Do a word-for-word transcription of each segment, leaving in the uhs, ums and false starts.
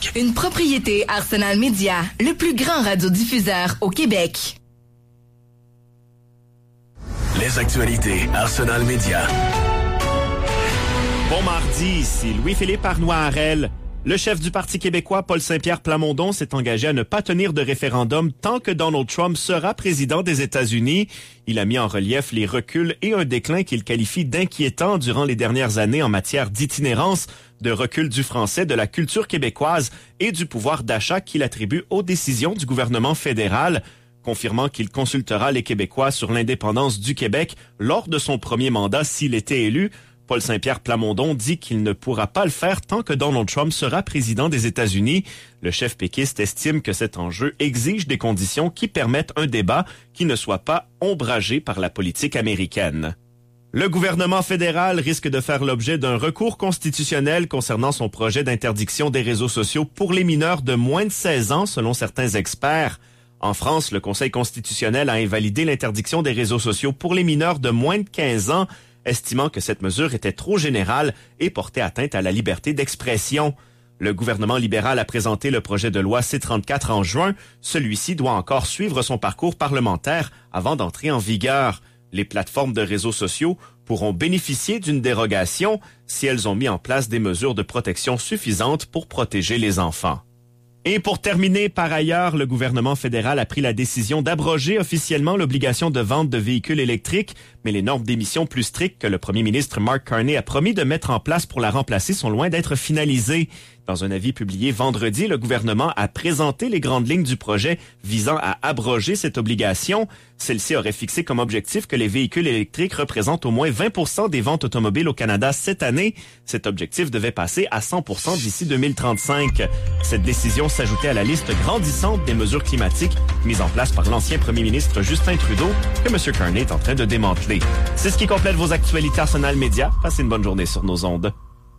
Québec. Une propriété Arsenal Média, le plus grand radiodiffuseur au Québec. Les actualités Arsenal Média. Bon mardi, ici Louis-Philippe Arnois-Harel. Le chef du Parti québécois, Paul Saint-Pierre Plamondon, s'est engagé à ne pas tenir de référendum tant que Donald Trump sera président des États-Unis. Il a mis en relief les reculs et un déclin qu'il qualifie d'inquiétant durant les dernières années en matière d'itinérance, de recul du français, de la culture québécoise et du pouvoir d'achat qu'il attribue aux décisions du gouvernement fédéral. Confirmant qu'il consultera les Québécois sur l'indépendance du Québec lors de son premier mandat s'il était élu, Paul Saint-Pierre Plamondon dit qu'il ne pourra pas le faire tant que Donald Trump sera président des États-Unis. Le chef péquiste estime que cet enjeu exige des conditions qui permettent un débat qui ne soit pas ombragé par la politique américaine. Le gouvernement fédéral risque de faire l'objet d'un recours constitutionnel concernant son projet d'interdiction des réseaux sociaux pour les mineurs de moins de seize ans, selon certains experts. En France, le Conseil constitutionnel a invalidé l'interdiction des réseaux sociaux pour les mineurs de moins de quinze ans, estimant que cette mesure était trop générale et portait atteinte à la liberté d'expression. Le gouvernement libéral a présenté le projet de loi C trente-quatre en juin. Celui-ci doit encore suivre son parcours parlementaire avant d'entrer en vigueur. Les plateformes de réseaux sociaux pourront bénéficier d'une dérogation si elles ont mis en place des mesures de protection suffisantes pour protéger les enfants. Et pour terminer, par ailleurs, le gouvernement fédéral a pris la décision d'abroger officiellement l'obligation de vente de véhicules électriques, mais les normes d'émissions plus strictes que le premier ministre Mark Carney a promis de mettre en place pour la remplacer sont loin d'être finalisées. Dans un avis publié vendredi, le gouvernement a présenté les grandes lignes du projet visant à abroger cette obligation. Celle-ci aurait fixé comme objectif que les véhicules électriques représentent au moins vingt pour cent des ventes automobiles au Canada cette année. Cet objectif devait passer à cent pour cent d'ici deux mille trente-cinq. Cette décision s'ajoutait à la liste grandissante des mesures climatiques mises en place par l'ancien premier ministre Justin Trudeau que M. Carney est en train de démanteler. C'est ce qui complète vos actualités Arsenal Média. Passez une bonne journée sur nos ondes.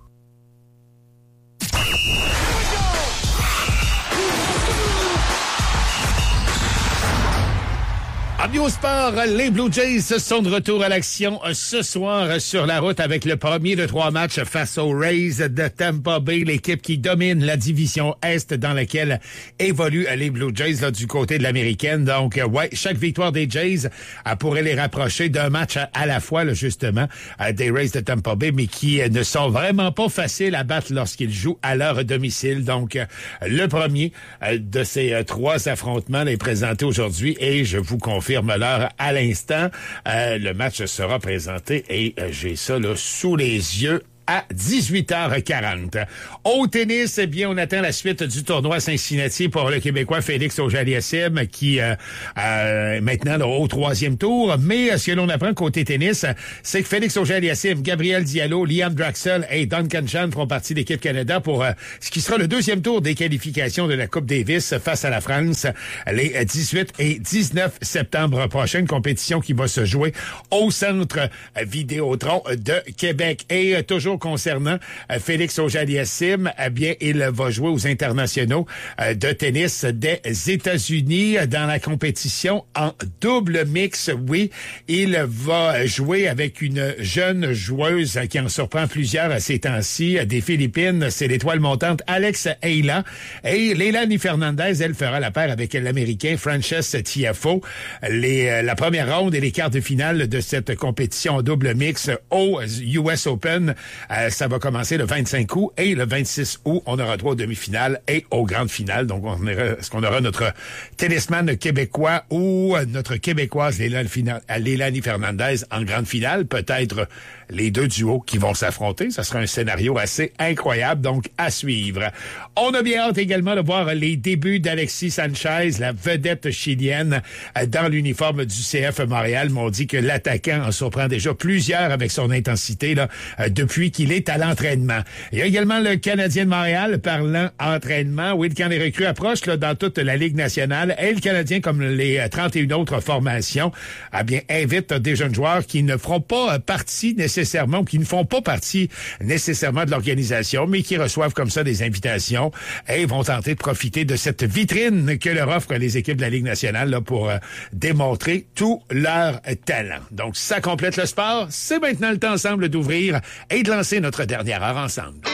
Amis au sport, les Blue Jays sont de retour à l'action ce soir sur la route avec le premier de trois matchs face aux Rays de Tampa Bay, l'équipe qui domine la division Est dans laquelle évoluent les Blue Jays là, du côté de l'américaine. Donc, ouais, chaque victoire des Jays euh, pourrait les rapprocher d'un match à, à la fois, là, justement, euh, des Rays de Tampa Bay, mais qui euh, ne sont vraiment pas faciles à battre lorsqu'ils jouent à leur domicile. Donc, euh, le premier euh, de ces euh, trois affrontements est présenté aujourd'hui et je vous confirme l'heure à l'instant. Euh, le match sera présenté et euh, j'ai ça là sous les yeux à dix-huit heures quarante. Au tennis, eh bien, on attend la suite du tournoi Cincinnati pour le Québécois Félix Auger-Aliassime qui euh, euh, maintenant là, au troisième tour. Mais ce que l'on apprend côté tennis, c'est que Félix Auger-Aliassime, Gabriel Diallo, Liam Draxel et Duncan Chan feront partie de l'équipe Canada pour euh, ce qui sera le deuxième tour des qualifications de la Coupe Davis face à la France les dix-huit et dix-neuf septembre prochains. Compétition qui va se jouer au Centre Vidéotron de Québec. Et euh, toujours concernant euh, Félix Auger-Aliassime, eh bien, il va jouer aux internationaux euh, de tennis des États-Unis dans la compétition en double mix. Oui, il va jouer avec une jeune joueuse qui en surprend plusieurs à ces temps-ci des Philippines. C'est l'étoile montante Alex Ayla. Et Leilani Fernandez, elle fera la paire avec l'Américain Frances Tiafoe. Les, euh, la première ronde et les quarts de finale de cette compétition en double mix au U S Open. Euh, ça va commencer le vingt-cinq août et le vingt-six août, on aura droit aux demi-finales et aux grandes finales. Donc, on aura, est-ce qu'on aura notre tennisman québécois ou notre québécoise Leilani Fernandez en grande finale? Peut-être les deux duos qui vont s'affronter. Ça sera un scénario assez incroyable, donc à suivre. On a bien hâte également de voir les débuts d'Alexis Sanchez, la vedette chilienne, dans l'uniforme du C F Montréal. Mais on dit que l'attaquant en surprend déjà plusieurs avec son intensité là, depuis qu'il est à l'entraînement. Il y a également le Canadien de Montréal parlant entraînement. Oui, le camp des recrues approche là, dans toute la Ligue nationale. Et le Canadien, comme les trente et une autres formations, eh bien, invite des jeunes joueurs qui ne feront pas partie nécessairement ou qui ne font pas partie nécessairement de l'organisation, mais qui reçoivent comme ça des invitations et vont tenter de profiter de cette vitrine que leur offrent les équipes de la Ligue nationale là, pour euh, démontrer tout leur talent. Donc, ça complète le sport. C'est maintenant le temps ensemble d'ouvrir et de lancer notre dernière heure ensemble.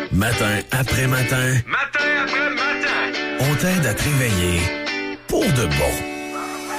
Matin après matin. Matin après matin. On t'aide à te réveiller pour de bon.